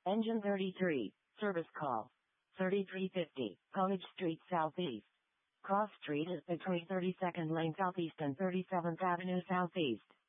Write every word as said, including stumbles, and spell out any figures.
Engine thirty-three, service call. thirty-three fifty, College Street Southeast. Cross Street is between thirty-second Lane Southeast and thirty-seventh Avenue Southeast.